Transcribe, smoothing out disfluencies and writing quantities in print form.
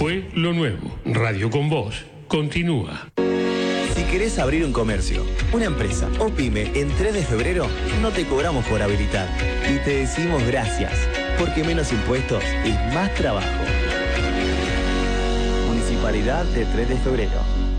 Fue lo nuevo. Radio con Vos continúa. Si querés abrir un comercio, una empresa o pyme en 3 de febrero, no te cobramos por habilitar. Y te decimos gracias, porque menos impuestos y más trabajo. Municipalidad de 3 de febrero.